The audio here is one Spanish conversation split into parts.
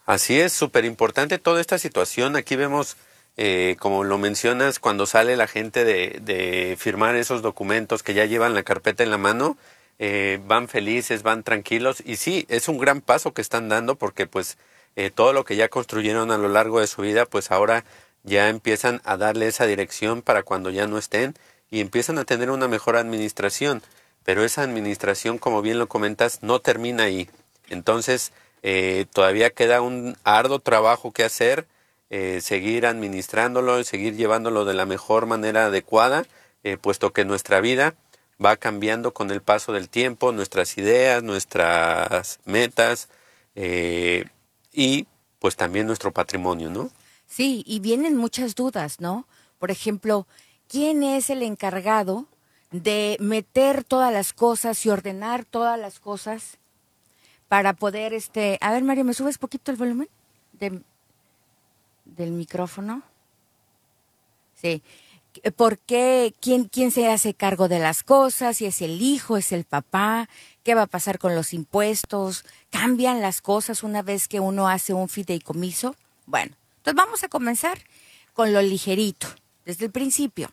Así es, súper importante toda esta situación. Aquí vemos, como lo mencionas, cuando sale la gente de firmar esos documentos que ya llevan la carpeta en la mano, van felices, van tranquilos. Y sí, es un gran paso que están dando porque pues todo lo que ya construyeron a lo largo de su vida, pues ahora ya empiezan a darle esa dirección para cuando ya no estén y empiezan a tener una mejor administración. Pero esa administración, como bien lo comentas, no termina ahí. Entonces, todavía queda un arduo trabajo que hacer, seguir administrándolo, seguir llevándolo de la mejor manera adecuada, puesto que nuestra vida va cambiando con el paso del tiempo, nuestras ideas, nuestras metas y pues también nuestro patrimonio, ¿no? Sí, y vienen muchas dudas, ¿no? Por ejemplo, ¿quién es el encargado de meter todas las cosas y ordenar todas las cosas para poder, a ver, Mario, ¿me subes poquito el volumen de- del micrófono? Sí. ¿Por qué? ¿Quién se hace cargo de las cosas? ¿Si es el hijo, es el papá? ¿Qué va a pasar con los impuestos? ¿Cambian las cosas una vez que uno hace un fideicomiso? Bueno, entonces vamos a comenzar con lo ligerito, desde el principio.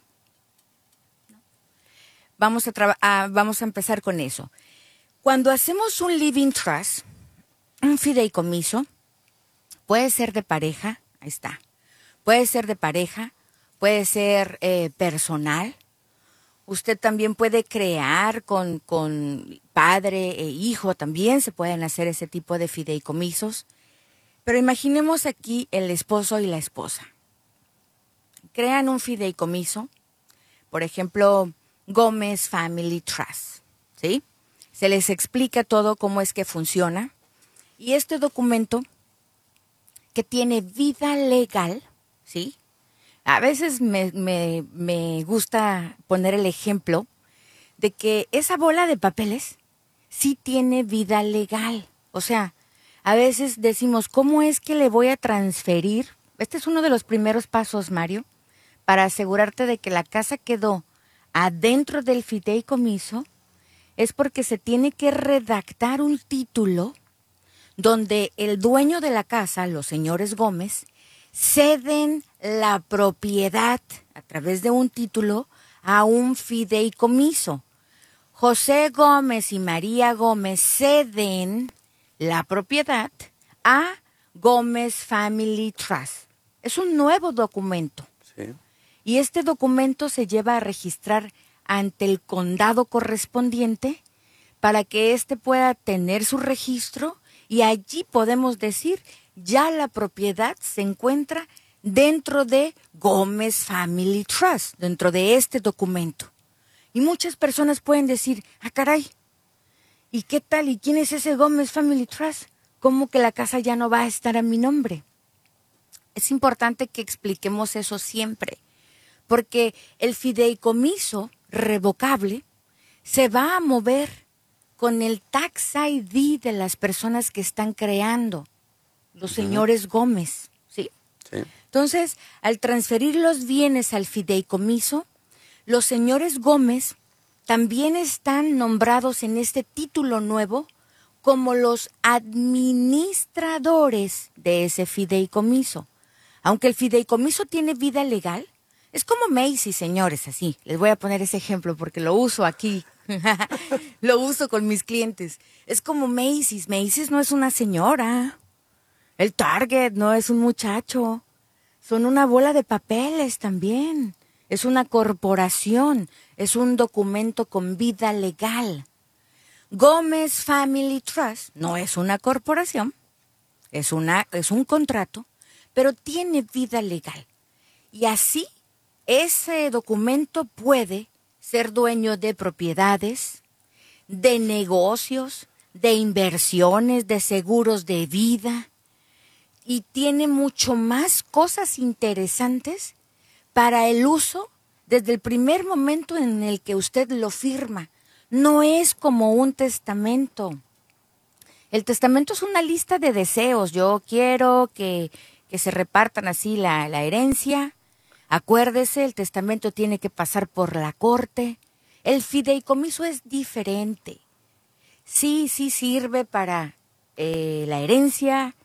Vamos a empezar con eso. Cuando hacemos un living trust, un fideicomiso, puede ser de pareja, ahí está. Puede ser de pareja, puede ser personal. Usted también puede crear con padre e hijo, también se pueden hacer ese tipo de fideicomisos. Pero imaginemos aquí el esposo y la esposa. Crean un fideicomiso, por ejemplo, Gómez Family Trust, ¿sí? Se les explica todo cómo es que funciona. Y este documento que tiene vida legal, ¿sí? A veces me gusta poner el ejemplo de que esa bola de papeles sí tiene vida legal. O sea, a veces decimos, ¿cómo es que le voy a transferir? Este es uno de los primeros pasos, Mario, para asegurarte de que la casa quedó adentro del fideicomiso, es porque se tiene que redactar un título donde el dueño de la casa, los señores Gómez, ceden la propiedad a través de un título a un fideicomiso. José Gómez y María Gómez ceden la propiedad a Gómez Family Trust. Es un nuevo documento. Sí. Y este documento se lleva a registrar ante el condado correspondiente para que éste pueda tener su registro y allí podemos decir ya la propiedad se encuentra dentro de Gómez Family Trust, dentro de este documento. Y muchas personas pueden decir, ah, caray, ¿y qué tal? ¿Y quién es ese Gómez Family Trust? ¿Cómo que la casa ya no va a estar a mi nombre? Es importante que expliquemos eso siempre, porque el fideicomiso revocable se va a mover con el tax ID de las personas que están creando, los señores Gómez, ¿sí? Sí. Entonces, al transferir los bienes al fideicomiso, los señores Gómez también están nombrados en este título nuevo como los administradores de ese fideicomiso. Aunque el fideicomiso tiene vida legal, es como Macy's, señores, así. Les voy a poner ese ejemplo porque lo uso aquí. Lo uso con mis clientes. Es como Macy's. Macy's no es una señora. El Target no es un muchacho. Son una bola de papeles también. Es una corporación. Es un documento con vida legal. Gómez Family Trust no es una corporación. Es un contrato, pero tiene vida legal. Y así, ese documento puede ser dueño de propiedades, de negocios, de inversiones, de seguros de vida, y tiene mucho más cosas interesantes para el uso desde el primer momento en el que usted lo firma. No es como un testamento. El testamento es una lista de deseos. Yo quiero que se repartan así la herencia. Acuérdese, el testamento tiene que pasar por la corte. El fideicomiso es diferente. Sí sirve para la herencia,